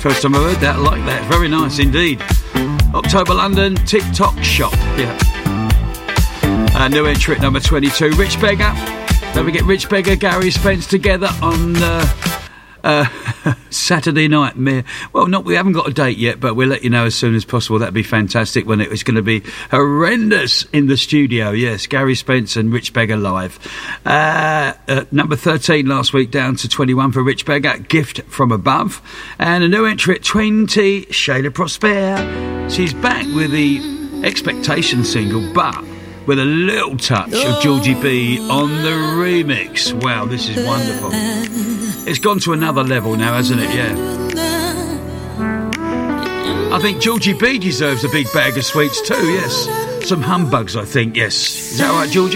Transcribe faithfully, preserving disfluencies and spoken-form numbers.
First time I heard that, I like that. Very nice indeed. October London, TikTok Shop. Yeah. Uh, new entry at number twenty-two, Rich Beggar. Don't forget Rich Beggar, Gary Spence together on uh, uh, Saturday night. Well, not we haven't got a date yet, but we'll let you know as soon as possible. That'd be fantastic when it was going to be horrendous in the studio. Yes, Gary Spence and Rich Beggar live. Uh, uh, number thirteen last week, down to twenty-one for Rich Beggar, Gift from Above. And a new entry at twenty, Shayla Prosper. She's back with the Expectation single, but with a little touch of Georgie B on the remix. Wow, this is wonderful. It's gone to another level now, hasn't it? Yeah. I think Georgie B deserves a big bag of sweets too, yes. Some humbugs, I think, yes. Is that right, Georgie?